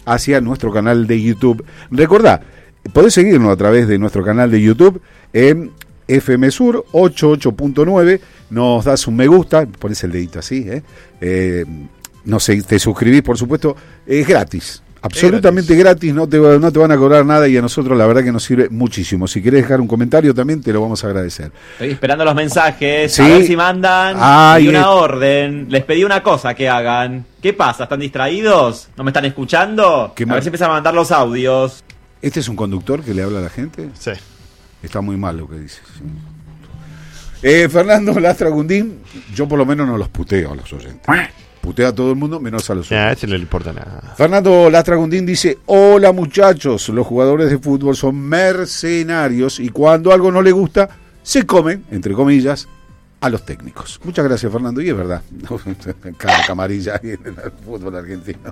hacia nuestro canal de YouTube. Recordá, podés seguirnos a través de nuestro canal de YouTube en FM Sur 88.9, nos das un me gusta, pones el dedito así, no sé, te suscribís, por supuesto, es gratis. Absolutamente gratis, no te van a cobrar nada y a nosotros la verdad que nos sirve muchísimo. Si querés dejar un comentario también te lo vamos a agradecer. Estoy esperando los mensajes, ¿sí? A ver si mandan y una orden. Les pedí una cosa que hagan. ¿Qué pasa? ¿Están distraídos? ¿No me están escuchando? A ver si empiezan a mandar los audios. ¿Este es un conductor que le habla a la gente? Sí. Está muy mal lo que dice. Sí. Fernando Lastra Gundín, yo por lo menos no los puteo a los oyentes. Putea a todo el mundo menos a los oyentes. A ese no le importa nada. Fernando Lastra Gundín dice: hola muchachos, los jugadores de fútbol son mercenarios y cuando algo no les gusta, se comen, entre comillas, a los técnicos. Muchas gracias, Fernando, y es verdad. Cada camarilla en el fútbol argentino.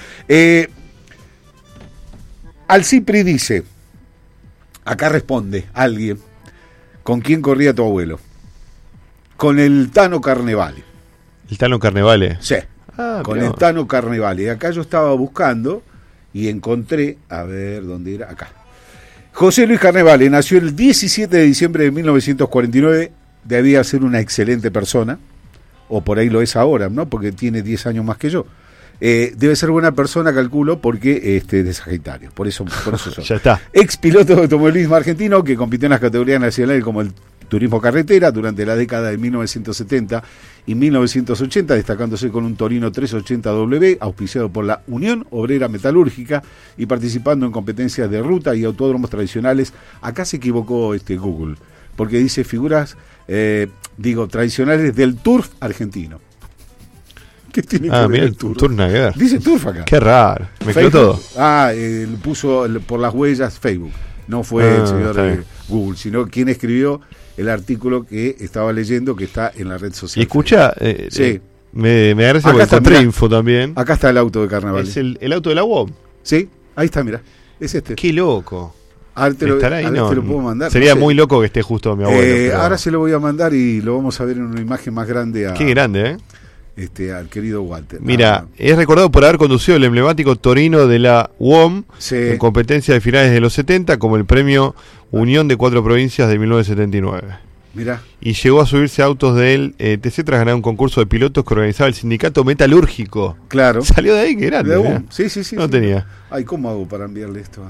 Alcipri dice, acá responde alguien, ¿con quién corría tu abuelo? Con el Tano Carnevale. ¿El Tano Carnevale? Sí, con el Tano Carnevale. Acá yo estaba buscando y encontré, a ver, ¿dónde era? Acá. José Luis Carnevale nació el 17 de diciembre de 1949, debía ser una excelente persona, o por ahí lo es ahora, ¿no? Porque tiene 10 años más que yo. Debe ser buena persona, calculo, porque es de Sagitario. Por eso soy. Ya está. Ex piloto de automovilismo argentino que compitió en las categorías nacionales como el turismo carretera durante la década de 1970 y 1980, destacándose con un Torino 380W, auspiciado por la Unión Obrera Metalúrgica y participando en competencias de ruta y autódromos tradicionales. Acá se equivocó Google, porque dice figuras, tradicionales del turf argentino. ¿Qué tiene que ver el turf? Nada. Dice turf acá. Qué raro. Mezcló todo. Puso por las huellas Facebook. No fue el señor Google, sino quien escribió el artículo que estaba leyendo, que está en la red social. Y escucha, sí. Me agradece porque encontré info también. Acá está el auto de Carnaval. Es el auto de la UOM. Sí, ahí está, mira. Es este. Qué loco. ¿Estará ahí? Te lo puedo mandar. Sería muy loco que esté justo mi abuelo. Pero... Ahora se lo voy a mandar y lo vamos a ver en una imagen más grande. Qué grande, al querido Walter. Mira, es recordado por haber conducido el emblemático Torino de la UOM en competencia de finales de los 70 como el premio Unión de 4 Provincias de 1979. Mira. Y llegó a subirse a autos del TC tras ganar un concurso de pilotos que organizaba el sindicato metalúrgico. Claro. Salió de ahí, que grande. Sí. No tenía. Ay, ¿cómo hago para enviarle esto?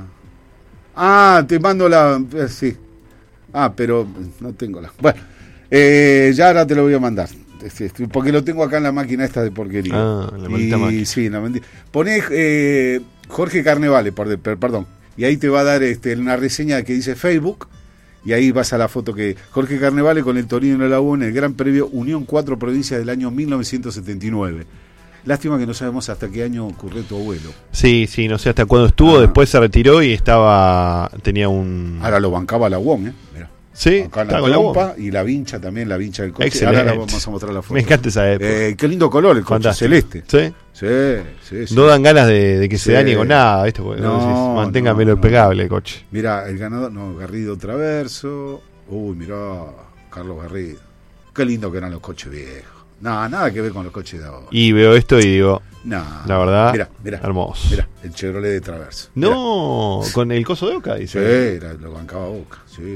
Te mando la... sí. Pero no tengo la... Bueno, ya ahora te lo voy a mandar. Porque lo tengo acá en la máquina esta de porquería. La maldita máquina. Sí, la maldita. Poné Jorge Carnevale, perdón. Y ahí te va a dar una reseña que dice Facebook. Y ahí vas a la foto que Jorge Carnevale con el Torino de la U en el Gran Premio Unión 4 Provincias del año 1979. Lástima que no sabemos hasta qué año ocurrió tu abuelo. Sí, no sé hasta cuándo estuvo. Después se retiró y tenía un... Ahora lo bancaba la UOM, Mirá. Sí, acá la trompa y la vincha también, la vincha del coche. Excelente. Ahora vamos a mostrar la foto. Me encanta esa época. Qué lindo color el coche, celeste. Sí. No dan ganas de que se dañe con nada, ¿viste? Porque manténgamelo impecable el coche. Mirá, el ganador, Garrido Traverso. Uy, mirá, Carlos Garrido. Qué lindo que eran los coches viejos. Nada que ver con los coches de ahora. Y veo esto y digo, la verdad, mirá, hermoso. Mirá, el Chevrolet de Traverso. No, mirá. Con el coso de Oca, dice. Sí, lo bancaba Oca.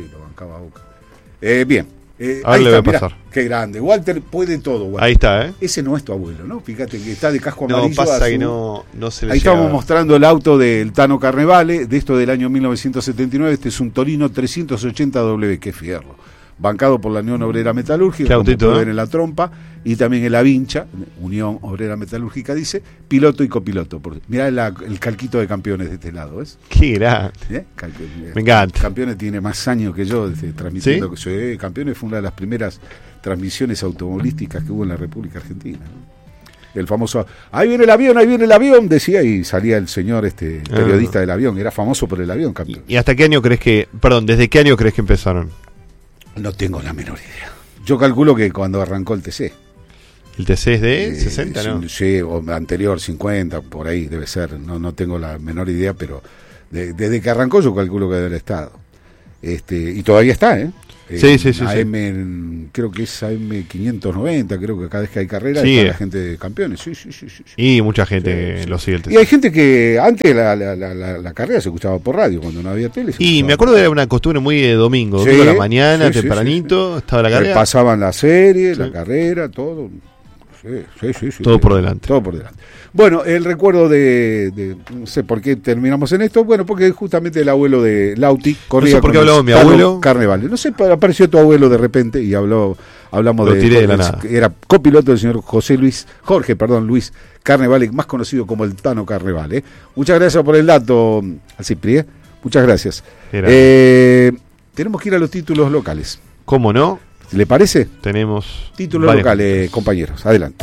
Bien. Ahora le voy a pasar. Mirá, qué grande. Walter puede todo, Walter. Ahí está, Ese no es tu abuelo, ¿no? Fíjate que está de casco amarillo. No, pasa que no se le Ahí llega. estamos mostrando el auto del Tano Carnevale, de esto del año 1979. Este es un Torino 380W, qué fierro. Bancado por la Unión Obrera Metalúrgica, como pueden ver en la trompa, y también en la vincha, Unión Obrera Metalúrgica dice, piloto y copiloto. Mirá el calquito de Campeones de este lado, ¿ves? Qué grande. Me encanta. Campeones tiene más años que yo transmitiendo. ¿Sí? Campeones fue una de las primeras transmisiones automovilísticas que hubo en la República Argentina, ¿no? El famoso, ahí viene el avión, decía, y salía el señor periodista del avión, era famoso por el avión, campeón. ¿Y hasta qué año crees desde qué año crees que empezaron? No tengo la menor idea. Yo calculo que cuando arrancó el TC. ¿El TC es de 60, no? Sí, o anterior, 50, por ahí debe ser. No tengo la menor idea, pero desde que arrancó yo calculo que debe haber estado. y todavía está, Sí. Creo que es AM590, creo que cada vez que hay carrera sí, está la gente de Campeones. Sí. Y mucha gente lo sigue. Y hay gente que antes la carrera se escuchaba por radio, cuando no había tele. Y me acuerdo que era una costumbre muy de domingo a la mañana, tempranito, estaba la carrera. Pasaban la serie, la carrera, todo. Sí. Todo por delante. Bueno, el recuerdo de no sé por qué terminamos en esto. Bueno, porque justamente el abuelo de Lauti corría. No sé por qué habló mi abuelo. Carnevale. No sé, apareció tu abuelo de repente y hablamos de la nada. Era copiloto del señor Luis Carnevale, más conocido como el Tano Carnevale. Muchas gracias por el dato, Alcipri. Muchas gracias. Tenemos que ir a los títulos locales. ¿Cómo no? ¿Le parece? Tenemos títulos locales, compañeros. Adelante.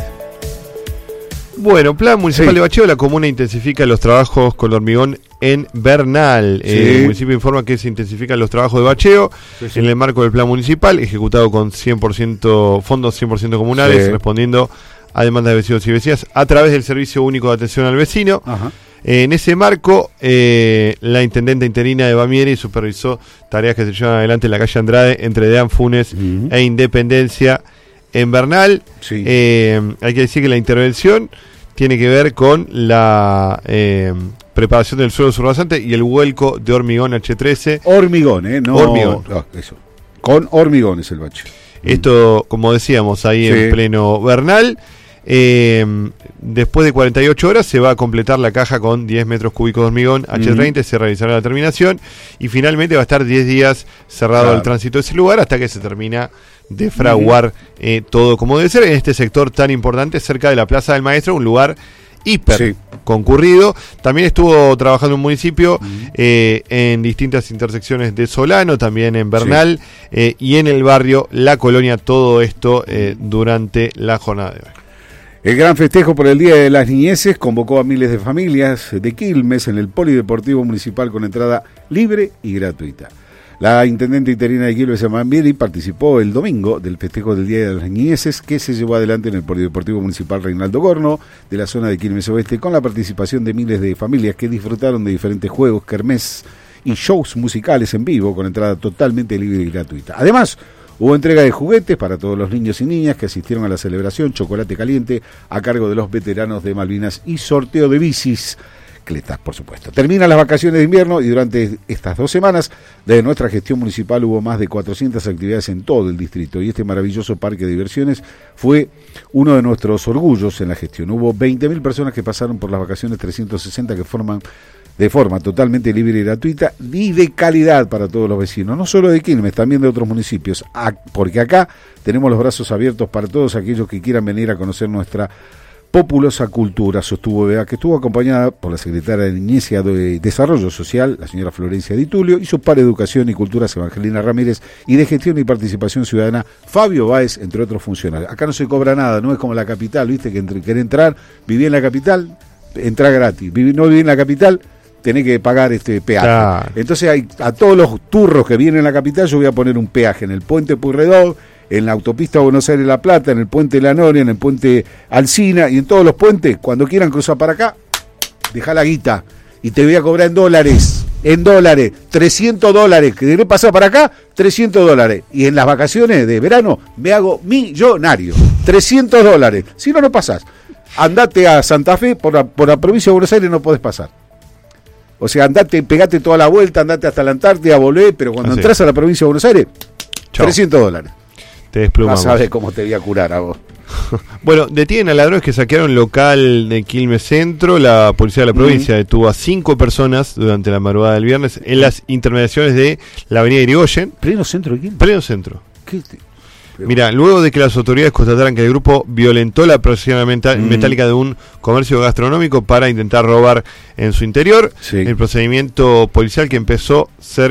Bueno, Plan Municipal de Bacheo. La comuna intensifica los trabajos con hormigón en Bernal. El municipio informa que se intensifican los trabajos de bacheo en el marco del plan municipal, ejecutado con 100% fondos 100% comunales, respondiendo a demandas de vecinos y vecinas a través del Servicio Único de Atención al Vecino. Ajá. En ese marco, la intendente interina de Bamieri supervisó tareas que se llevan adelante en la calle Andrade entre Deán Funes e Independencia en Bernal. Hay que decir que la intervención tiene que ver con la preparación del suelo subrasante y el vuelco de hormigón H13. Hormigón, no hormigón. No, eso. Con hormigón es el bache. Esto, como decíamos, ahí en pleno Bernal. Después de 48 horas se va a completar la caja con 10 metros cúbicos de hormigón H30, se realizará la terminación y finalmente va a estar 10 días cerrado el tránsito de ese lugar hasta que se termina de fraguar todo como debe ser en este sector tan importante cerca de la Plaza del Maestro, un lugar hiper concurrido. También estuvo trabajando en un municipio en distintas intersecciones de Solano, también en Bernal y en el barrio La Colonia, todo esto durante la jornada de hoy. El gran festejo por el Día de las Niñeces convocó a miles de familias de Quilmes en el Polideportivo Municipal con entrada libre y gratuita. La intendente interina de Quilmes, Bamieri, participó el domingo del festejo del Día de las Niñeces que se llevó adelante en el Polideportivo Municipal Reinaldo Gorno de la zona de Quilmes Oeste, con la participación de miles de familias que disfrutaron de diferentes juegos, kermés y shows musicales en vivo con entrada totalmente libre y gratuita. Además, hubo entrega de juguetes para todos los niños y niñas que asistieron a la celebración, chocolate caliente a cargo de los veteranos de Malvinas y sorteo de bicicletas, por supuesto. Terminan las vacaciones de invierno y durante estas 2 semanas de nuestra gestión municipal hubo más de 400 actividades en todo el distrito y este maravilloso parque de diversiones fue uno de nuestros orgullos en la gestión. Hubo 20.000 personas que pasaron por las vacaciones 360 que forman de forma totalmente libre y gratuita y de calidad para todos los vecinos, no solo de Quilmes, también de otros municipios, porque acá tenemos los brazos abiertos para todos aquellos que quieran venir a conocer nuestra populosa cultura, sostuvo Bea, que estuvo acompañada por la secretaria de Niñez y de Desarrollo Social, la señora Florencia Di Tulio, y su par de Educación y Culturas, Evangelina Ramírez, y de Gestión y Participación Ciudadana, Fabio Báez, entre otros funcionarios. Acá no se cobra nada, no es como la capital, viste, que querés entrar, viví en la capital, entrá gratis, no viví en la capital, tenés que pagar peaje. Claro. Entonces a todos los turros que vienen a la capital yo voy a poner un peaje en el puente Puyredón, en la autopista Buenos Aires-La Plata, en el puente La Noria, en el puente Alsina y en todos los puentes. Cuando quieran cruzar para acá, dejá la guita y te voy a cobrar en dólares, $300. ¿Querés pasar para acá? $300. Y en las vacaciones de verano me hago millonario, $300. Si no, no pasás. Andate a Santa Fe, por la provincia de Buenos Aires no podés pasar. O sea, pegate toda la vuelta, andate hasta la Antártida, volvé, pero cuando entras a la provincia de Buenos Aires, $300. Te desplumamos. No sabes cómo te voy a curar a vos. Bueno, detienen a ladrones que saquearon local de Quilmes Centro. La policía de la provincia detuvo a 5 personas durante la madrugada del viernes en las intermediaciones de la avenida Irigoyen. ¿Pleno centro de Quilmes? Pleno centro. ¿Qué Mira, luego de que las autoridades constataran que el grupo violentó la protección metálica de un comercio gastronómico para intentar robar en su interior, el procedimiento policial que empezó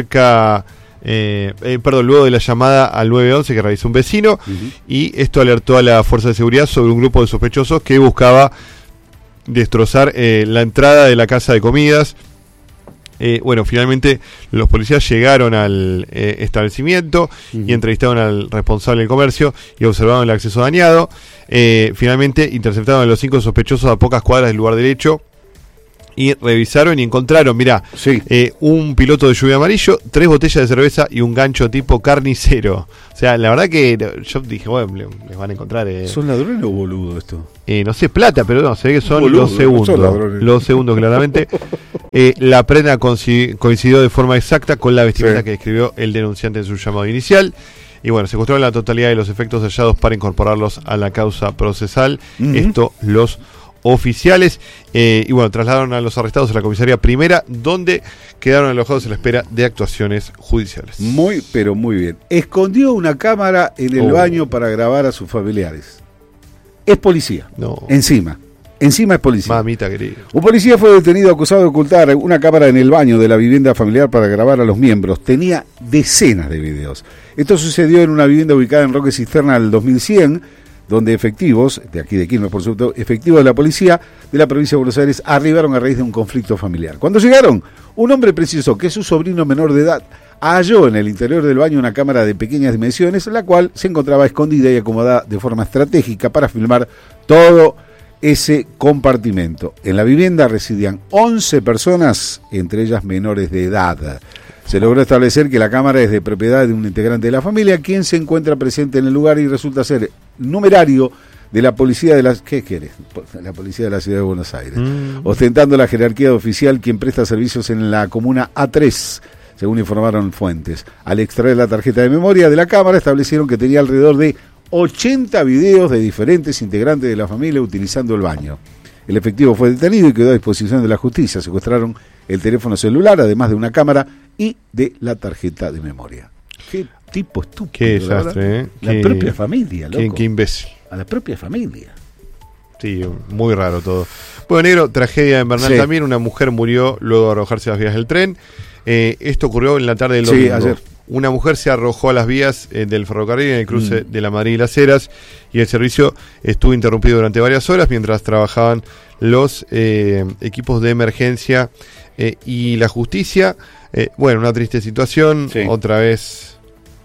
luego de la llamada al 911 que realizó un vecino, y esto alertó a la fuerza de seguridad sobre un grupo de sospechosos que buscaba destrozar la entrada de la casa de comidas. Finalmente los policías llegaron al establecimiento y entrevistaron al responsable del comercio y observaron el acceso dañado. Finalmente interceptaron a los 5 sospechosos a pocas cuadras del lugar del hecho y revisaron y encontraron, mirá, un piloto de lluvia amarillo, 3 botellas de cerveza y un gancho tipo carnicero. O sea, la verdad que yo dije, bueno, les van a encontrar... ¿Son ladrones o boludo esto? No sé, plata, pero no, se ve que son boludo, los segundos. Los segundos, claramente. La prenda coincidió de forma exacta con la vestimenta que describió el denunciante en su llamado inicial. Y bueno, se secuestraron la totalidad de los efectos hallados para incorporarlos a la causa procesal. Esto los oficiales. Y bueno, trasladaron a los arrestados a la comisaría primera, donde quedaron alojados a la espera de actuaciones judiciales. Muy, pero muy bien. Escondió una cámara en el baño para grabar a sus familiares. Es policía. No. Encima es policía. Mamita querida. Un policía fue detenido acusado de ocultar una cámara en el baño de la vivienda familiar para grabar a los miembros. Tenía decenas de videos. Esto sucedió en una vivienda ubicada en Roque Cisterna del 2100, donde efectivos, de aquí de Quilmes por supuesto, efectivos de la policía de la provincia de Buenos Aires arribaron a raíz de un conflicto familiar. Cuando llegaron, un hombre precisó que su sobrino menor de edad halló en el interior del baño una cámara de pequeñas dimensiones, la cual se encontraba escondida y acomodada de forma estratégica para filmar todo ese compartimento. En la vivienda residían 11 personas, entre ellas menores de edad. Se logró establecer que la cámara es de propiedad de un integrante de la familia, quien se encuentra presente en el lugar y resulta ser numerario de la policía de la... ¿Qué querés? La policía de la ciudad de Buenos Aires. Ostentando la jerarquía de oficial, quien presta servicios en la comuna A3, según informaron fuentes. Al extraer la tarjeta de memoria de la cámara, establecieron que tenía alrededor de 80 videos de diferentes integrantes de la familia utilizando el baño. El efectivo fue detenido y quedó a disposición de la justicia. Secuestraron el teléfono celular, además de una cámara y de la tarjeta de memoria. Qué tipo estúpido. Qué desastre, La propia familia, loco. Qué imbécil. A la propia familia. Sí, muy raro todo. Bueno, negro, tragedia en Bernal también. Una mujer murió luego de arrojarse a las vías del tren. Esto ocurrió en la tarde del domingo. Ayer. Una mujer se arrojó a las vías del ferrocarril en el cruce de la Madrid y Las Heras, y el servicio estuvo interrumpido durante varias horas mientras trabajaban los equipos de emergencia y la justicia. Bueno, una triste situación. Otra vez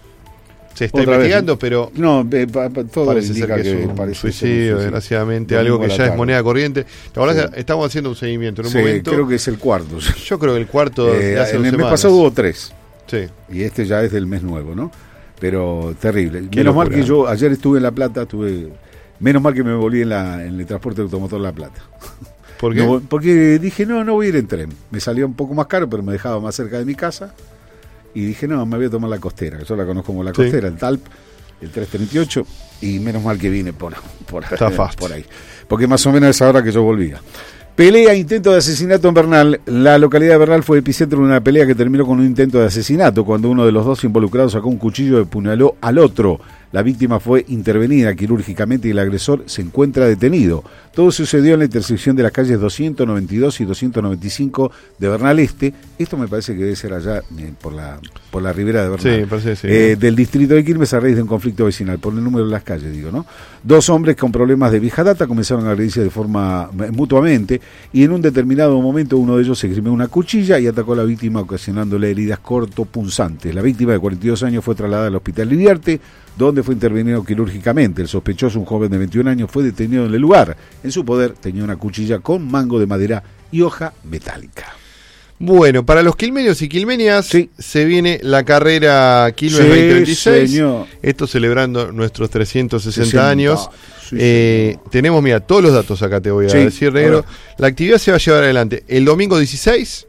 se está investigando, pero no, todo parece ser que es un suicidio, desgraciadamente, algo que ya es moneda corriente. La verdad que estamos haciendo un seguimiento en un momento. Creo que es el cuarto. Yo creo que el cuarto de hace en el mes pasado hubo 3. Sí. Y este ya es del mes nuevo, ¿no? Pero terrible. Qué menos locura. mal que yo ayer estuve en La Plata, menos mal que me volví en el transporte automotor La Plata. ¿Por qué? No, porque dije, no voy a ir en tren. Me salía un poco más caro, pero me dejaba más cerca de mi casa. Y dije, no, me voy a tomar la costera, que yo la conozco como la costera, el TALP, el 338. Y menos mal que vine por ahí. Porque más o menos es ahora que yo volvía. Pelea, intento de asesinato en Bernal. La localidad de Bernal fue epicentro de una pelea que terminó con un intento de asesinato, cuando uno de los dos involucrados sacó un cuchillo y apuñaló al otro. La víctima fue intervenida quirúrgicamente y el agresor se encuentra detenido. Todo sucedió en la intersección de las calles 292 y 295 de Bernal Este. Esto me parece que debe ser allá por la ribera de Bernal. Sí, parece sí. Del distrito de Quilmes a raíz de un conflicto vecinal, por el número de las calles, digo, ¿no? 2 hombres con problemas de vieja data comenzaron a agredirse de forma mutuamente y en un determinado momento uno de ellos se esgrimió una cuchilla y atacó a la víctima ocasionándole heridas cortopunzantes. La víctima de 42 años fue trasladada al hospital Liriarte, donde fue intervenido quirúrgicamente. El sospechoso, un joven de 21 años, fue detenido en el lugar. En su poder tenía una cuchilla con mango de madera y hoja metálica. Bueno, para los quilmeños y quilmenias se viene la carrera Quilmes 2036. Señor. Esto celebrando nuestros 360 años. Tenemos, mira, todos los datos acá te voy a decir, negro. La actividad se va a llevar adelante el domingo 16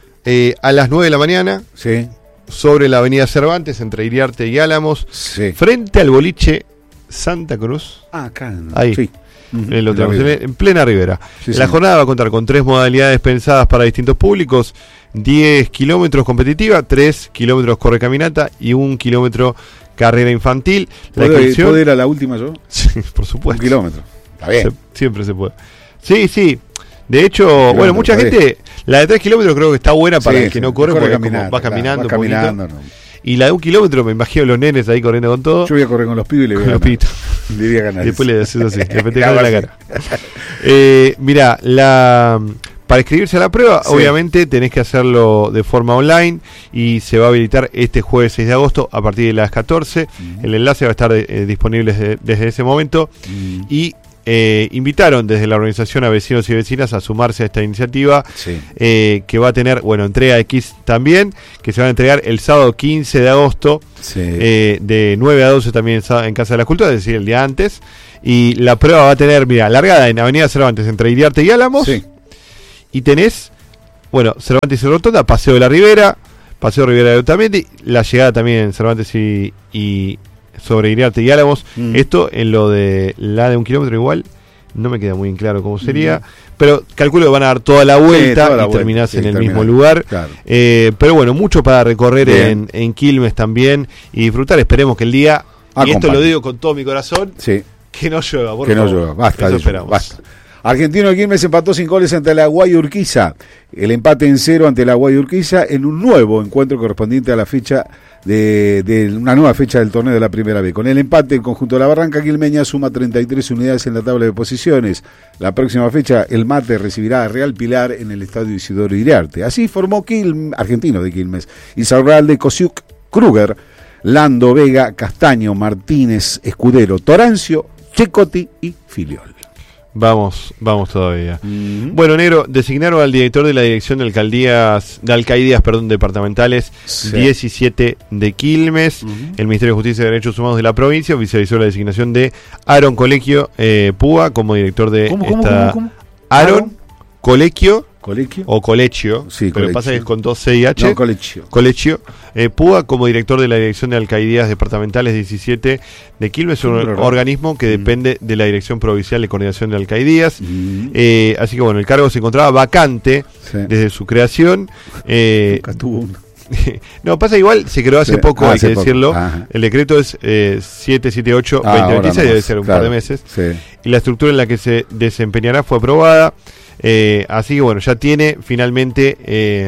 a las 9 de la mañana. Sobre la avenida Cervantes, entre Iriarte y Álamos, frente al boliche Santa Cruz. Acá. Ahí. En plena ribera. La jornada va a contar con 3 modalidades pensadas para distintos públicos: 10 kilómetros competitiva, 3 kilómetros correcaminata y 1 kilómetro carrera infantil. ¿Puedo ir a la última yo? Sí, por supuesto. 1 kilómetro. Está bien. Siempre se puede. Sí. De hecho, bueno, mucha gente, la de 3 kilómetros creo que está buena para el que no corre, porque vas caminando. Y la de 1 kilómetro, me imagino los nenes ahí corriendo con todo. Yo voy a correr con los pibes y le voy a ganar. Después le haces así, le peteas la cara. Mirá, para inscribirse a la prueba, obviamente tenés que hacerlo de forma online y se va a habilitar este jueves 6 de agosto a partir de las 14. El enlace va a estar disponible desde ese momento. Y invitaron desde la organización a vecinos y vecinas a sumarse a esta iniciativa, que va a tener, entrega X también, que se van a entregar el sábado 15 de agosto, de 9 a 12 también en Casa de la Cultura, es decir, el día antes. Y la prueba va a tener, largada en Avenida Cervantes, entre Iriarte y Álamos. Y tenés, Cervantes y Rotonda, Paseo de la Ribera, Paseo Rivera de Otamendi, la llegada también en Cervantes y sobre Iriarte y Álamos. Esto en lo de la de 1 kilómetro igual, no me queda muy en claro cómo sería, pero calculo que van a dar toda la vuelta y terminás en el mismo lugar. Claro. Pero mucho para recorrer en Quilmes también y disfrutar. Esperemos que el día, y esto lo digo con todo mi corazón, que no llueva, por favor. No llueva, basta. Eso esperamos. Basta. Argentino de Quilmes empató sin goles ante la Guay Urquiza. El empate en 0 ante la Guay Urquiza en un nuevo encuentro correspondiente a la fecha de una nueva fecha del torneo de la Primera B. Con el empate, el conjunto de la Barranca quilmeña suma 33 unidades en la tabla de posiciones. La próxima fecha, el Mate recibirá a Real Pilar en el estadio Isidoro Iriarte. Así formó Argentino de Quilmes: Izarralde, Kosiuk, Kruger, Lando, Vega, Castaño, Martínez, Escudero, Torancio, Checotti y Filiol. Vamos todavía. Bueno, Negro, designaron al director de la Dirección de Alcaldías Departamentales 17 de Quilmes. El Ministerio de Justicia y Derechos Humanos de la provincia oficializó la designación de Aaron Colecchio Púa como director de ¿Cómo? Aaron Colecchio o Colecchio, pero pasa que es con 2 C y H. No, Colecchio Púa como director de la Dirección de Alcaldías Departamentales 17 de Quilmes, un organismo que depende de la Dirección Provincial de Coordinación de Alcaldías. Así que el cargo se encontraba vacante desde su creación. Nunca tuvo uno. No, pasa igual, se creó hace poco, hay que decirlo. El decreto es 778-2026, debe ser un par de meses. Y la estructura en la que se desempeñará fue aprobada. Así que ya tiene finalmente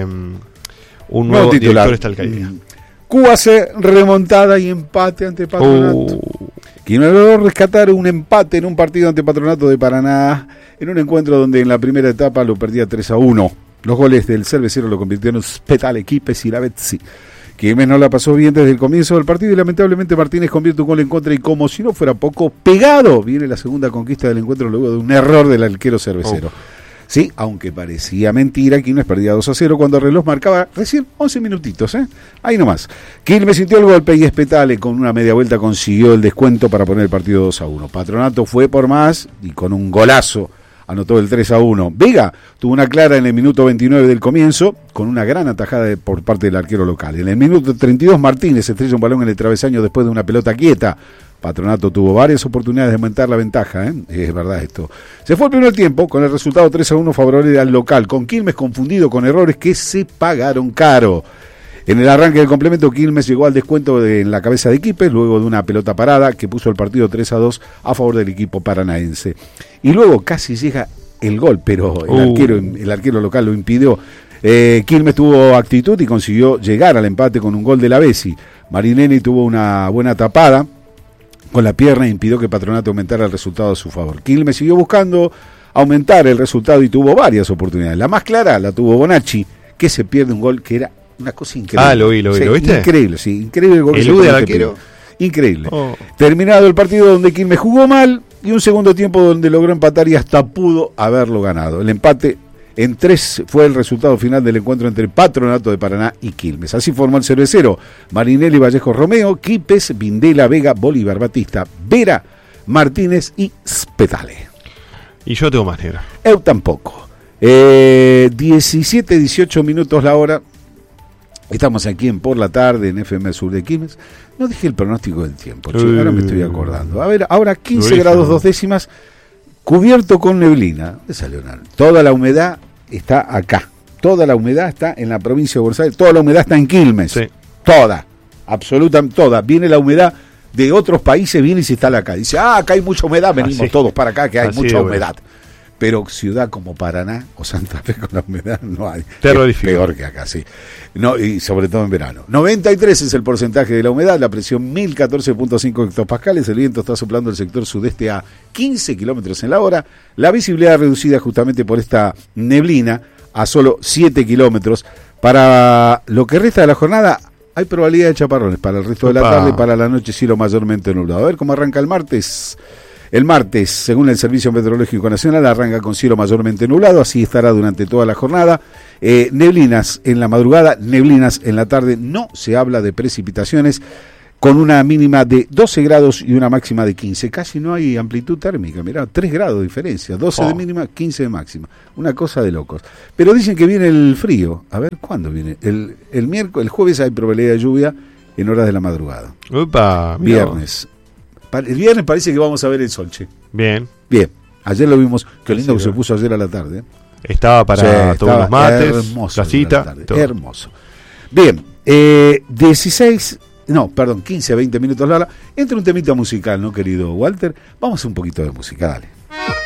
un nuevo director de esta alcaldía. Cuba se remontada y empate ante Patronato. Quien logró rescatar un empate en un partido ante Patronato de Paraná, en un encuentro donde en la primera etapa lo perdía 3-1. Los goles del cervecero lo convirtieron Spetale, Quipes y Lavezzi. Quilmes no la pasó bien desde el comienzo del partido y lamentablemente Martínez convierte un gol en contra y, como si no fuera poco, pegado viene la segunda conquista del encuentro luego de un error del arquero cervecero. Sí, aunque parecía mentira, Quilmes perdía 2-0 cuando el reloj marcaba recién 11 minutitos, ahí nomás. Quilmes sintió el golpe y Spetale con una media vuelta consiguió el descuento para poner el partido 2-1. Patronato fue por más y con un golazo anotó el 3-1. Vega tuvo una clara en el minuto 29 del comienzo, con una gran atajada por parte del arquero local. En el minuto 32, Martínez estrella un balón en el travesaño después de una pelota quieta. Patronato tuvo varias oportunidades de aumentar la ventaja, es verdad esto. Se fue el primer tiempo con el resultado 3-1 favorable al local, con Quilmes confundido con errores que se pagaron caro. En el arranque del complemento, Quilmes llegó al descuento en la cabeza de Quipes, luego de una pelota parada que puso el partido 3-2 a favor del equipo paranaense. Y luego casi llega el gol, pero el arquero local lo impidió. Quilmes tuvo actitud y consiguió llegar al empate con un gol de Lavezzi. Marinelli tuvo una buena tapada con la pierna e impidió que Patronato aumentara el resultado a su favor. Quilmes siguió buscando aumentar el resultado y tuvo varias oportunidades. La más clara la tuvo Bonacci, que se pierde un gol que era una cosa increíble. Lo viste. Increíble el gol. ¿Elude al arquero? Increíble. Terminado el partido donde Quilmes jugó mal y un segundo tiempo donde logró empatar y hasta pudo haberlo ganado. El empate en 3 fue el resultado final del encuentro entre Patronato de Paraná y Quilmes. Así formó el cervecero: Marinelli, Vallejo, Romeo, Quipes, Vindela, Vega, Bolívar, Batista, Vera, Martínez y Spetale. Y yo tengo más, Negro. Eu tampoco. 17-18 minutos la hora. Estamos aquí en Por la Tarde en FM Sur de Quilmes. No dije el pronóstico del tiempo, ahora me estoy acordando. A ver, ahora 15 grados 2 décimas, cubierto con neblina. Toda la humedad está acá. Toda la humedad está en la provincia de Buenos Aires. Toda la humedad está en Quilmes. Sí. Toda, absolutamente toda. Viene la humedad de otros países, viene y se instala acá. Dice, acá hay mucha humedad, venimos todos para acá, que hay mucha humedad. Pero ciudad como Paraná o Santa Fe con la humedad no hay. Es peor que acá, sí. No, y sobre todo en verano. 93 es el porcentaje de la humedad, la presión 1014.5 hectopascales, el viento está soplando el sector sudeste a 15 kilómetros en la hora, la visibilidad reducida justamente por esta neblina a solo 7 kilómetros. Para lo que resta de la jornada hay probabilidad de chaparrones para el resto de la tarde, para la noche cielo mayormente nublado. A ver cómo arranca el martes. El martes, según el Servicio Meteorológico Nacional, arranca con cielo mayormente nublado, así estará durante toda la jornada. Neblinas en la madrugada, neblinas en la tarde, no se habla de precipitaciones, con una mínima de 12 grados y una máxima de 15. Casi no hay amplitud térmica, mirá, 3 grados de diferencia, 12 de mínima, 15 de máxima. Una cosa de locos. Pero dicen que viene el frío. A ver, ¿cuándo viene? El miércoles, el jueves hay probabilidad de lluvia en horas de la madrugada. Upa, viernes. El viernes parece que vamos a ver el sol, che. Bien. Ayer lo vimos, qué lindo que se puso ayer a la tarde. Estaba para todos los mates, hermoso, la cita. Hermoso. Bien, 15 a 20 minutos, Lala. Entra un temita musical, ¿no, querido Walter? Vamos a un poquito de música, dale.